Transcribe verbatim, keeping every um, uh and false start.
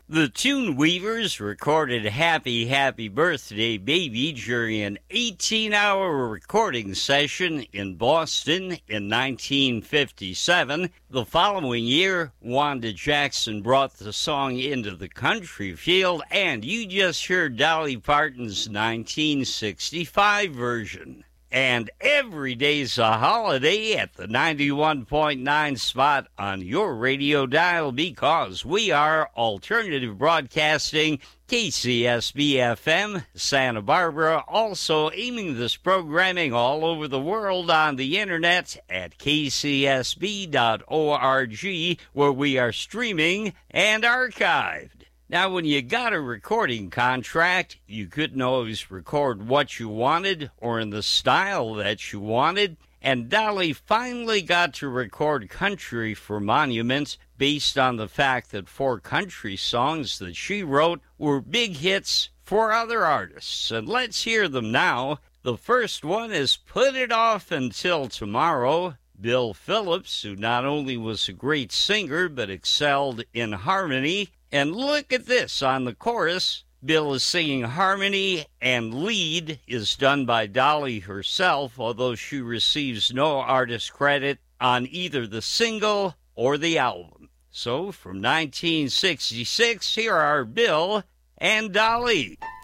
The Tune Weavers recorded Happy, Happy Birthday Baby during an eighteen-hour recording session in Boston in nineteen fifty-seven. The following year, Wanda Jackson brought the song into the country field, and you just heard Dolly Parton's nineteen sixty-five version. And every day's a holiday at the ninety-one point nine spot on your radio dial, because we are Alternative Broadcasting, K C S B F M, Santa Barbara, also aiming this programming all over the world on the internet at k c s b dot org, where we are streaming and archived. Now, when you got a recording contract, you couldn't always record what you wanted or in the style that you wanted, and Dolly finally got to record country for Monument based on the fact that four country songs that she wrote were big hits for other artists. And let's hear them now. The first one is Put It Off Until Tomorrow. Bill Phillips, who not only was a great singer but excelled in harmony. And look at this on the chorus. Bill is singing harmony, and lead is done by Dolly herself, although she receives no artist credit on either the single or the album. So from nineteen sixty-six, here are Bill and Dolly.